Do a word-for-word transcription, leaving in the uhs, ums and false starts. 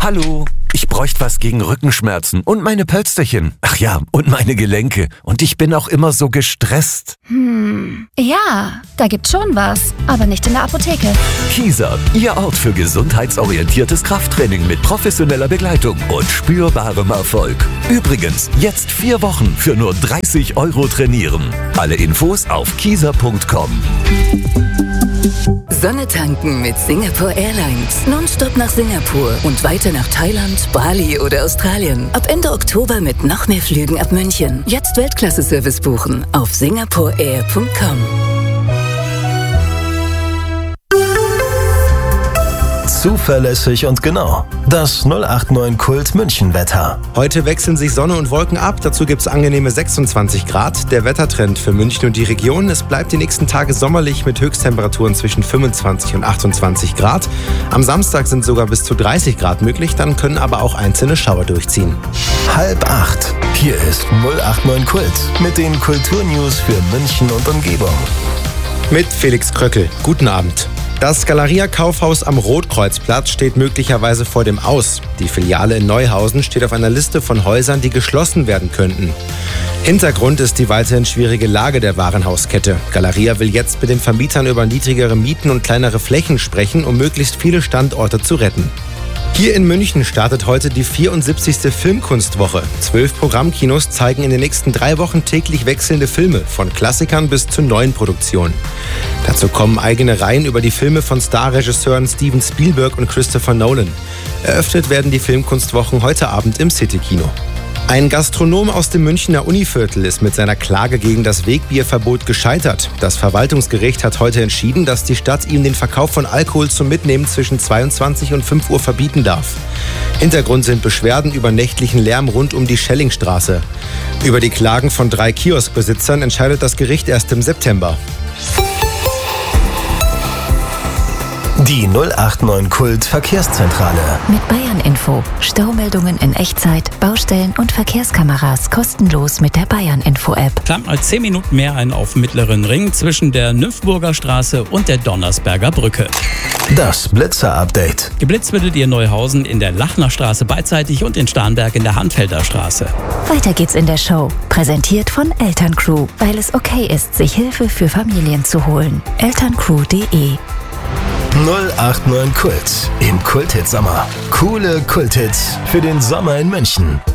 Hallo, ich bräuchte was gegen Rückenschmerzen und meine Pölsterchen. Ach ja, und meine Gelenke. Und ich bin auch immer so gestresst. Hm, ja, da gibt's schon was, aber nicht in der Apotheke. Kieser, Ihr Ort für gesundheitsorientiertes Krafttraining mit professioneller Begleitung und spürbarem Erfolg. Übrigens, jetzt vier Wochen für nur dreißig Euro trainieren. Alle Infos auf kieser punkt com. Sonne tanken mit Singapore Airlines. Nonstop nach Singapur und weiter nach Thailand, Bali oder Australien. Ab Ende Oktober mit noch mehr Flügen ab München. Jetzt Weltklasse-Service buchen auf singapore air punkt com. Zuverlässig und genau. Das null acht neun Kult München Wetter. Heute wechseln sich Sonne und Wolken ab. Dazu gibt es angenehme sechsundzwanzig Grad. Der Wettertrend für München und die Region. Es bleibt die nächsten Tage sommerlich mit Höchsttemperaturen zwischen fünfundzwanzig und achtundzwanzig Grad. Am Samstag sind sogar bis zu dreißig Grad möglich. Dann können aber auch einzelne Schauer durchziehen. Halb acht. Hier ist null acht neun Kult mit den Kulturnews für München und Umgebung. Mit Felix Kröckel. Guten Abend. Das Galeria-Kaufhaus am Rotkreuzplatz steht möglicherweise vor dem Aus. Die Filiale in Neuhausen steht auf einer Liste von Häusern, die geschlossen werden könnten. Hintergrund ist die weiterhin schwierige Lage der Warenhauskette. Galeria will jetzt mit den Vermietern über niedrigere Mieten und kleinere Flächen sprechen, um möglichst viele Standorte zu retten. Hier in München startet heute die vierundsiebzigste Filmkunstwoche. Zwölf Programmkinos zeigen in den nächsten drei Wochen täglich wechselnde Filme, von Klassikern bis zu neuen Produktionen. Dazu kommen eigene Reihen über die Filme von Starregisseuren Steven Spielberg und Christopher Nolan. Eröffnet werden die Filmkunstwochen heute Abend im City-Kino. Ein Gastronom aus dem Münchner Univiertel ist mit seiner Klage gegen das Wegbierverbot gescheitert. Das Verwaltungsgericht hat heute entschieden, dass die Stadt ihm den Verkauf von Alkohol zum Mitnehmen zwischen zweiundzwanzig und fünf Uhr verbieten darf. Hintergrund sind Beschwerden über nächtlichen Lärm rund um die Schellingstraße. Über die Klagen von drei Kioskbesitzern entscheidet das Gericht erst im September. Die null acht neun Kult Verkehrszentrale. Mit Bayern Info. Staumeldungen in Echtzeit, Baustellen und Verkehrskameras kostenlos mit der Bayern Info App. Plant mal zehn Minuten mehr ein auf dem Mittleren Ring zwischen der Nymphenburger Straße und der Donnersberger Brücke. Das Blitzer-Update. Geblitzt werdet ihr Neuhausen in der Lachnerstraße beidseitig und in Starnberg in der Hanfelder Straße. Weiter geht's in der Show. Präsentiert von Elterncrew, weil es okay ist, sich Hilfe für Familien zu holen. elterncrew punkt de null acht neun Kult im Kulthit Sommer. Coole Kulthits für den Sommer in München.